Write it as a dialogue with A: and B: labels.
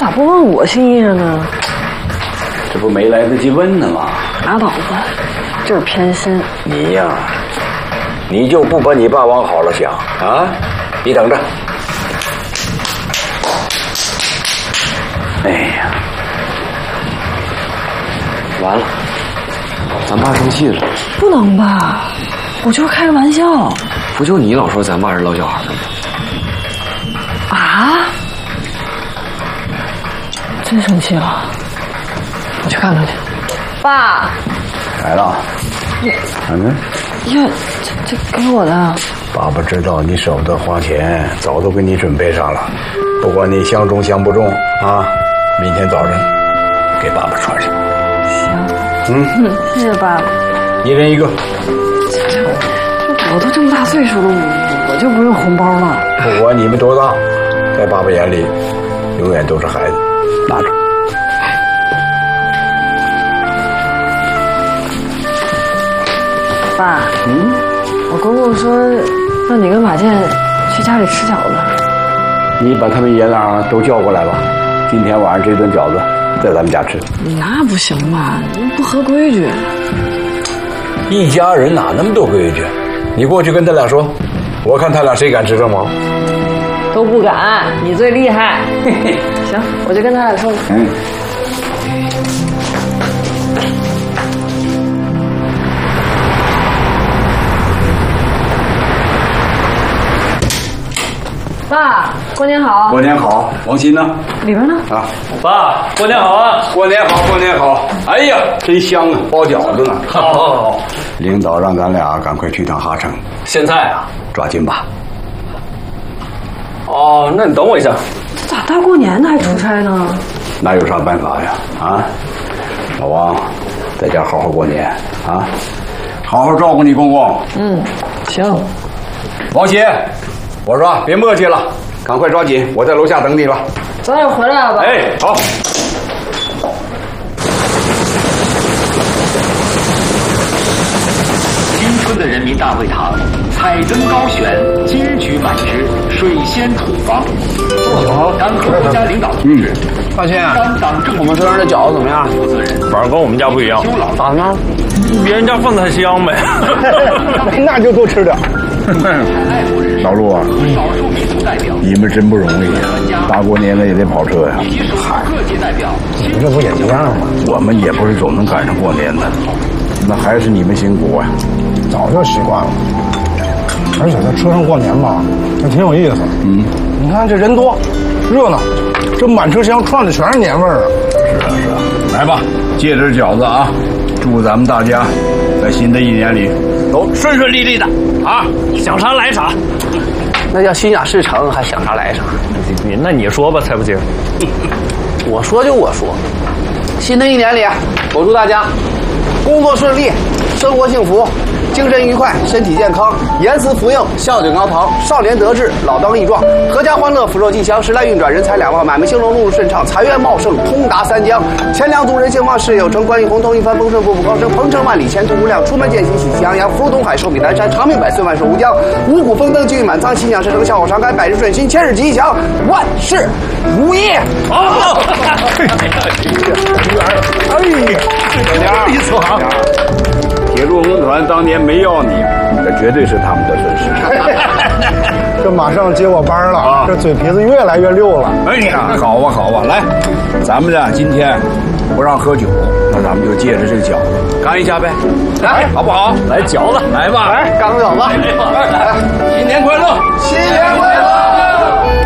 A: 咋不问我心意了呢？
B: 这不没来得及问呢吗？
A: 拉倒吧，就是偏心。
B: 你呀，你就不把你爸往好了想啊？你等着。哎呀，完了，咱爸生气了。
A: 不能吧？我就是开个玩笑。
C: 不就你老说咱爸是老小孩吗？
A: 啊？真生气了？我去看看去。爸。
B: 来了。看看。
A: 呀，这给我的。
B: 爸爸知道你舍不得花钱，早都给你准备上了。不管你相中相不中啊，明天早晨给爸爸穿上。
A: 行。谢谢爸爸。
B: 一人一个。
A: 我都这么大岁数了，我就不用红包了。
B: 不管你们多大，在爸爸眼里，永远都是孩子。拿着。
A: 爸，我公公说让你跟马健去家里吃饺子。
B: 你把他们爷俩都叫过来吧，今天晚上这顿饺子在咱们家吃。
A: 那不行吧，不合规矩。
B: 一家人哪那么多规矩？你过去跟他俩说，我看他俩谁敢吃这毛。
A: 都不敢，你最厉害。行，我就跟他俩说。爸，过年好！
B: 过年好，王鑫呢？
A: 里边呢？
B: 啊，
D: 爸，过年好啊！
B: 过年好，过年好！哎呀，真香啊，包饺子呢。
D: 好，
B: 领导让咱俩赶快去趟哈城。
D: 现在啊，
B: 抓紧吧。
D: 哦，那你等我一下。
A: 这咋大过年的还出差呢？
B: 那有啥办法呀？啊，老王，在家好好过年啊，好好照顾你公公。
A: 行。
B: 王鑫，我说别磨叽了，赶快抓紧，我在楼下等你了。
A: 早点回来吧。
B: 哎，好。
E: 新春的人民大会堂，彩灯高悬，金菊满枝，水仙处方。党和国家领导同志，
C: 大庆，
E: 当党政
C: 我们这边的饺子怎么样？
E: 负责人，
D: 反正跟我们家不一样。
C: 咋的呢？
D: 别人家放的还香呗。
B: 那就多吃点。老陆啊，
E: 少数民族代表，
B: 你们真不容易呀，大过年的也得跑车呀。
E: 及社会各界代表，
B: 这不也一样吗？我们也不是总能赶上过年的，那还是你们辛苦啊。
F: 早就习惯了，而且在车上过年吧，那挺有意思。你看这人多，热闹，这满车厢串的全是年味儿啊。
B: 是啊，来吧，借着饺子啊，祝咱们大家在新的一年里都顺顺利利的啊，
D: 想啥来啥。
C: 那叫心想事成，还想啥来啥？
D: 那你说吧，才不接。
C: 我说就我说，新的一年里，我祝大家工作顺利，生活幸福，精神愉快，身体健康，言辞福应，笑景高堂，少年得志，老当益壮，阖家欢乐，福寿吉祥，时来运转，人财两旺，买卖兴隆，路入顺畅，财源茂盛，通达三江，钱粮足，人兴旺，事业有成，官运亨通，一帆风顺，步步高升，鹏程万里，前途无量，出门见喜，喜气洋洋，福如东海，寿比南山，长命百岁，万寿无疆，五谷丰登，金玉满仓，心想事成，笑口常开，百日顺心，千日吉祥，万事如意。
D: 好。
B: 没错啊！铁路文团当年没要你，这绝对是他们的损失。
F: 这马上接我班了
B: 啊，
F: 这嘴皮子越来越溜了。
B: 哎呀，好啊好啊，来，咱们呢今天不让喝酒，那咱们就借着这个饺子干一下呗，来好不好？
D: 来饺子，来吧，
C: 来，干个饺子，来。